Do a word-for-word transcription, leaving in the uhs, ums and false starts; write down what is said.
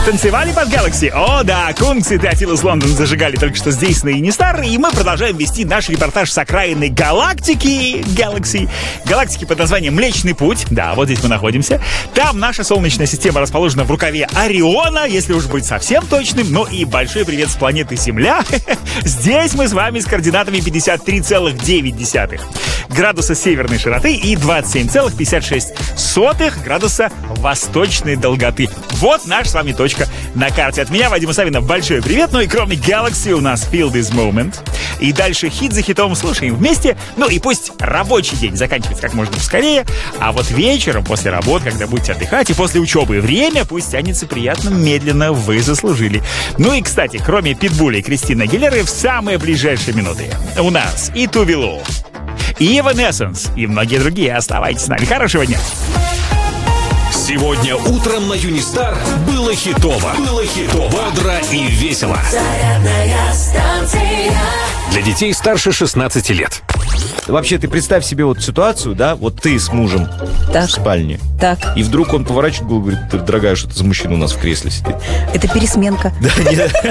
Танцевали под Galaxy? О, да, Кунгс и Теофил из Лондона зажигали только что здесь на Инистар, и мы продолжаем вести наш репортаж с окраины галактики Galaxy. Галактики под названием Млечный Путь. Да, вот здесь мы находимся. Там наша Солнечная система расположена в рукаве Ориона, если уж быть совсем точным. Ну и большой привет с планеты Земля. Здесь мы с вами с координатами пятьдесят три целых девять десятых градуса северной широты и двадцать семь целых пятьдесят шесть сотых градуса восточной долготы. Вот наш с вами точка на карте. От меня, Вадима Савина, большой привет. Ну и кроме Galaxy у нас Feel This Moment. И дальше хит за хитом слушаем вместе. Ну и пусть рабочий день заканчивается как можно скорее, а вот вечером после работы, когда будете отдыхать, и после учебы время пусть тянется приятно, медленно, вы заслужили. Ну и, кстати, кроме Питбуля и Кристины Агилеры, в самые ближайшие минуты у нас и Тувилу, и Evanescence, и многие другие. Оставайтесь с нами. Хорошего дня. Сегодня утром на Юнистар было хитово. Было хитово, бодро и весело. Зарядная станция. Для детей старше шестнадцати лет. Вообще, ты представь себе вот ситуацию, да, вот ты с мужем Так. в спальне. Так, И вдруг он поворачивает голову и говорит: дорогая, что ты за мужчина у нас в кресле сидит? это пересменка. Да, нет.